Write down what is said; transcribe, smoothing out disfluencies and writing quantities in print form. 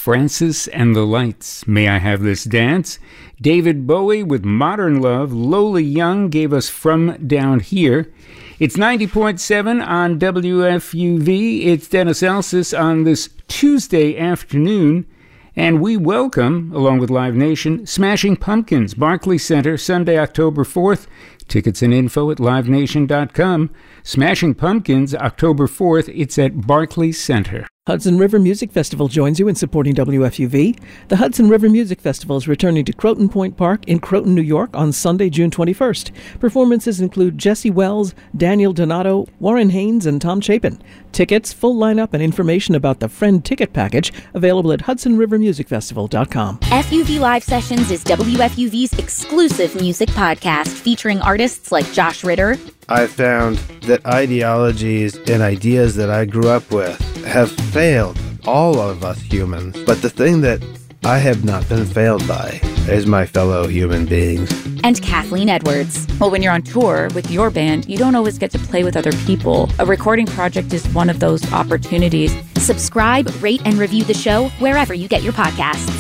Francis and the Lights, May I Have This Dance. David Bowie with Modern Love. Lola Young gave us From Down Here. It's 90.7 on WFUV. It's Dennis Elsis on this Tuesday afternoon. And we welcome, along with Live Nation, Smashing Pumpkins, Barclays Center, Sunday, October 4th. Tickets and info at livenation.com. Smashing Pumpkins, October 4th. It's at Barclays Center. Hudson River Music Festival joins you in supporting WFUV. The Hudson River Music Festival is returning to Croton Point Park in Croton, New York on Sunday, June 21st. Performances include Jesse Wells, Daniel Donato, Warren Haynes, and Tom Chapin. Tickets, full lineup, and information about the Friend Ticket Package available at HudsonRiverMusicFestival.com. FUV Live Sessions is WFUV's exclusive music podcast featuring artists like Josh Ritter. I found that ideologies and ideas that I grew up with have failed all of us humans. But the thing that I have not been failed by is my fellow human beings. And Kathleen Edwards. Well, when you're on tour with your band, you don't always get to play with other people. A recording project is one of those opportunities. Subscribe, rate, and review the show wherever you get your podcasts.